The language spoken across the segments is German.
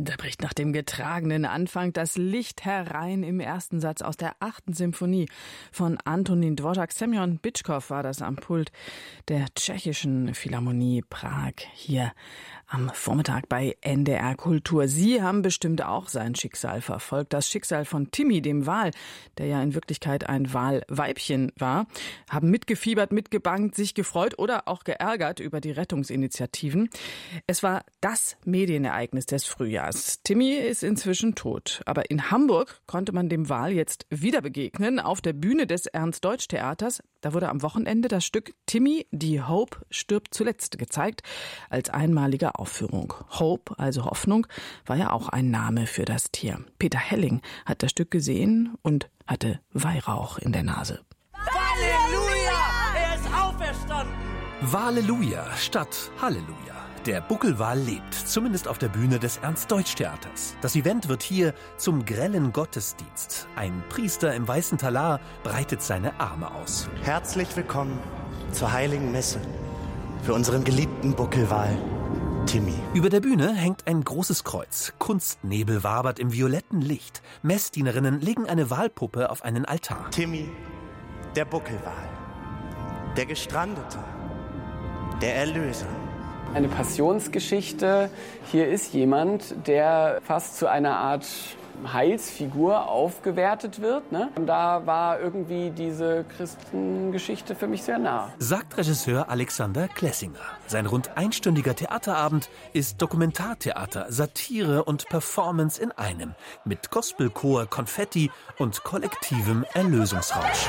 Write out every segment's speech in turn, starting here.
Da bricht nach dem getragenen Anfang das Licht herein im ersten Satz aus der 8. Symphonie von Antonín Dvořák. Semjon Bitschkov war das am Pult der Tschechischen Philharmonie Prag hier am Vormittag bei NDR Kultur. Sie haben bestimmt auch sein Schicksal verfolgt. Das Schicksal von Timmy, dem Wal, der ja in Wirklichkeit ein Walweibchen war, haben mitgefiebert, mitgebangt, sich gefreut oder auch geärgert über die Rettungsinitiativen. Es war das Medienereignis des Frühjahrs. Timmy ist inzwischen tot. Aber in Hamburg konnte man dem Wal jetzt wieder begegnen, auf der Bühne des Ernst-Deutsch-Theaters. Da wurde am Wochenende das Stück Timmy, die Hope stirbt zuletzt gezeigt, als einmalige Aufführung. Hope, also Hoffnung, war ja auch ein Name für das Tier. Peter Helling hat das Stück gesehen und hatte Weihrauch in der Nase. Halleluja! Er ist auferstanden! Halleluja statt Halleluja. Der Buckelwal lebt, zumindest auf der Bühne des Ernst-Deutsch-Theaters. Das Event wird hier zum grellen Gottesdienst. Ein Priester im weißen Talar breitet seine Arme aus. Herzlich willkommen zur Heiligen Messe für unseren geliebten Buckelwal, Timmy. Über der Bühne hängt ein großes Kreuz. Kunstnebel wabert im violetten Licht. Messdienerinnen legen eine Walpuppe auf einen Altar. Timmy, der Buckelwal, der Gestrandete, der Erlöser. Eine Passionsgeschichte. Hier ist jemand, der fast zu einer Art Heilsfigur aufgewertet wird. Ne? Und da war irgendwie diese Christengeschichte für mich sehr nah. Sagt Regisseur Alexander Klessinger. Sein rund einstündiger Theaterabend ist Dokumentartheater, Satire und Performance in einem. Mit Gospelchor, Konfetti und kollektivem Erlösungsrausch.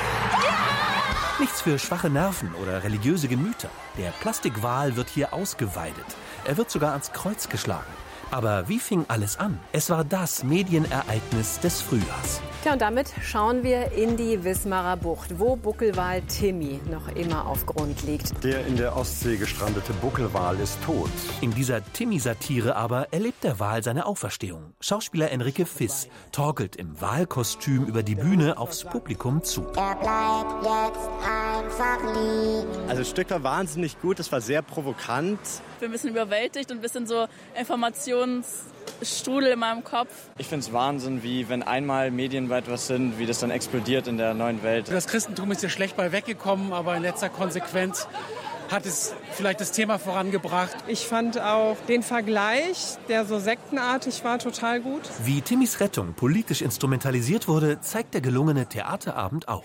Nichts für schwache Nerven oder religiöse Gemüter. Der Plastikwal wird hier ausgeweidet. Er wird sogar ans Kreuz geschlagen. Aber wie fing alles an? Es war das Medienereignis des Frühjahrs. Tja, und damit schauen wir in die Wismarer Bucht, wo Buckelwal Timmy noch immer auf Grund liegt. Der in der Ostsee gestrandete Buckelwal ist tot. In dieser Timmy-Satire aber erlebt der Wal seine Auferstehung. Schauspieler Enrique Fiss torkelt im Walkostüm über die Bühne aufs Publikum zu. Er bleibt jetzt einfach liegen. Also das Stück war wahnsinnig gut, es war sehr provokant. Ich bin ein bisschen überwältigt und ein bisschen so Informationsstrudel in meinem Kopf. Ich finde es Wahnsinn, wie wenn einmal medienweit was sind, wie das dann explodiert in der neuen Welt. Das Christentum ist ja schlecht bei weggekommen, aber in letzter Konsequenz hat es vielleicht das Thema vorangebracht. Ich fand auch den Vergleich, der so sektenartig war, total gut. Wie Timmys Rettung politisch instrumentalisiert wurde, zeigt der gelungene Theaterabend auch.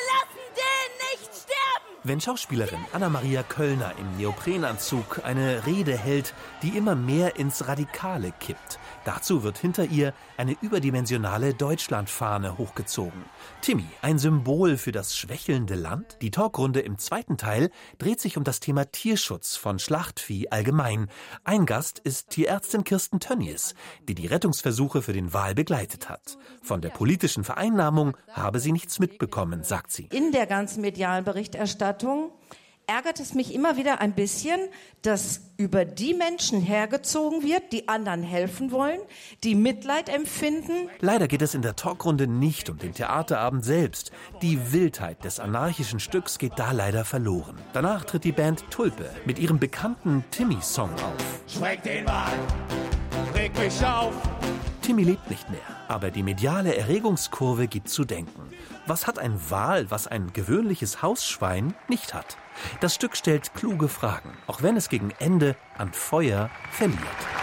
Wenn Schauspielerin Anna-Maria Köllner im Neoprenanzug eine Rede hält, die immer mehr ins Radikale kippt. Dazu wird hinter ihr eine überdimensionale Deutschlandfahne hochgezogen. Timmy, ein Symbol für das schwächelnde Land? Die Talkrunde im zweiten Teil dreht sich um das Thema Tierschutz von Schlachtvieh allgemein. Ein Gast ist Tierärztin Kirsten Tönnies, die die Rettungsversuche für den Wal begleitet hat. Von der politischen Vereinnahmung habe sie nichts mitbekommen, sagt sie. In der ganzen medialen Berichterstattung ärgert es mich immer wieder ein bisschen, dass über die Menschen hergezogen wird, die anderen helfen wollen, die Mitleid empfinden. Leider geht es in der Talkrunde nicht um den Theaterabend selbst. Die Wildheit des anarchischen Stücks geht da leider verloren. Danach tritt die Band Tulpe mit ihrem bekannten Timmy-Song auf. Schreck den Wal, reg mich auf. Timmy lebt nicht mehr, aber die mediale Erregungskurve gibt zu denken. Was hat ein Wal, was ein gewöhnliches Hausschwein nicht hat? Das Stück stellt kluge Fragen, auch wenn es gegen Ende an Feuer verliert.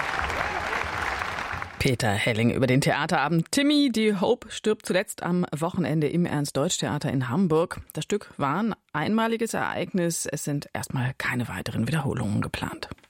Peter Helling über den Theaterabend Timmy, die Hope stirbt zuletzt am Wochenende im Ernst-Deutsch-Theater in Hamburg. Das Stück war ein einmaliges Ereignis. Es sind erstmal keine weiteren Wiederholungen geplant.